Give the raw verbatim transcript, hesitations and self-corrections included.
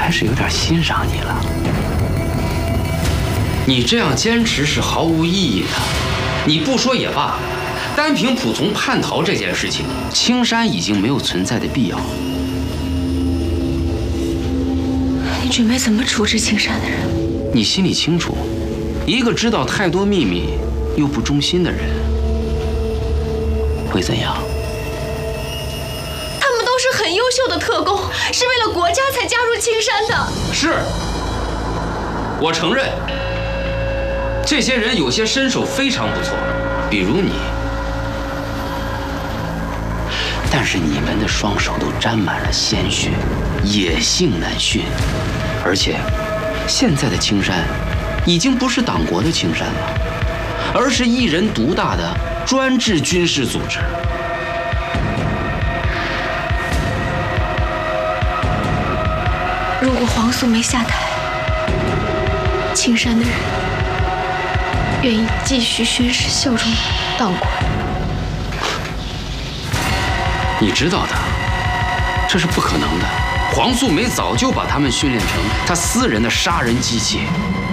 开始有点欣赏你了。你这样坚持是毫无意义的。你不说也罢，单凭仆从叛逃这件事情，青山已经没有存在的必要。 你准备怎么处置青山的人？ 你心里清楚，一个知道太多秘密又不忠心的人会怎样？ 他们都是很优秀的特工，是为了国家才加入青山的。 是，我承认，这些人有些身手非常不错，比如你。但是你们的双手都沾满了鲜血，野性难驯，而且现在的青山已经不是党国的青山了，而是一人独大的专制军事组织。 如果黄素梅下台，青山的人愿意继续宣誓效忠党国。 你知道的，这是不可能的。黄素梅早就把他们训练成她私人的杀人机器。